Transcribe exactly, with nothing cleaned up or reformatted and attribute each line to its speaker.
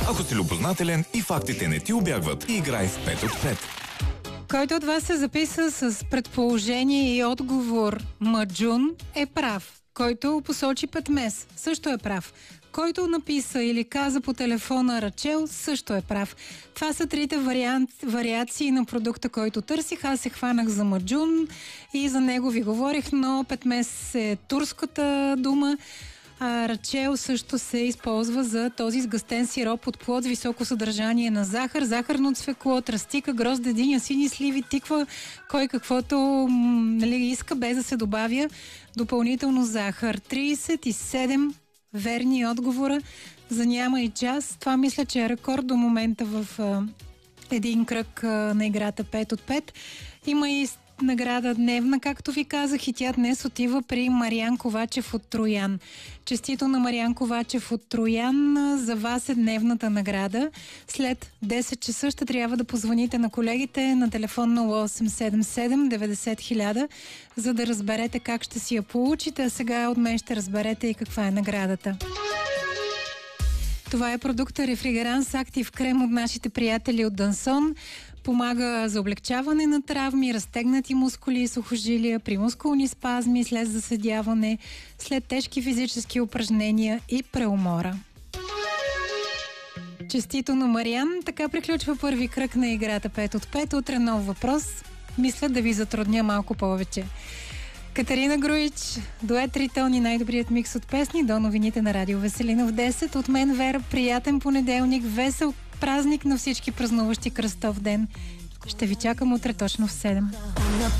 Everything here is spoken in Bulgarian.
Speaker 1: Ако си любознателен и фактите не ти убягват, играй в пет от пет.
Speaker 2: Който от вас се записа с предположение и отговор Маджун е прав. Който посочи Петмес също е прав. Който написа или каза по телефона Рачел също е прав. Това са трите вариант, вариации на продукта, който търсих. Аз се хванах за Маджун и за него ви говорих, но Петмес е турската дума. А Рачел също се използва за този сгъстен сироп от плод, високо съдържание на захар, захарно цвекло, тръстика, грозде, диня, сини сливи, тиква, кой каквото нали, иска, без да се добавя допълнително захар. трийсет и седем верни отговора за няма и час. Това мисля, че е рекорд до момента в а, един кръг а, на играта пет от пет. Има и награда дневна, както ви казах, и тя днес отива при Мариан Ковачев от Троян. Честито на Мариан Ковачев от Троян, за вас е дневната награда. След десет часа ще трябва да позвоните на колегите на телефон нула осем седем седем деветдесет хиляда, за да разберете как ще си я получите, а сега от мен ще разберете и каква е наградата. Това е продукта Рефригеранс Актив Крем от нашите приятели от Дансон. Помага за облегчаване на травми, разтегнати мускули и сухожилия, при мускулни спазми след заседяване, след тежки физически упражнения и преумора. Честито на Мариан. Така приключва първи кръг на играта пет от пет. Утре нов въпрос. Мисля да ви затрудня малко повече. Катерина Груич, дует Тритони, най-добрият микс от песни до новините на Радио Веселина в десет. От мен Вера, приятен понеделник, весел празник на всички празнуващи кръстов ден. Ще ви чакам утре точно в седем.